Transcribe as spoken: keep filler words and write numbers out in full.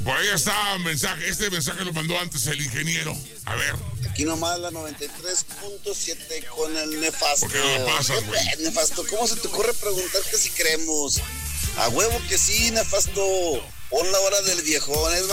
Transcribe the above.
Por ahí está mensaje. Este mensaje lo mandó antes el ingeniero. A ver. Aquí nomás la noventa y tres punto siete con el nefasto. ¿Por qué no lo pasas, güey? Nefasto, ¿cómo se te ocurre preguntar que si creemos? A huevo que sí, nefasto. Pon la hora del viejón. Es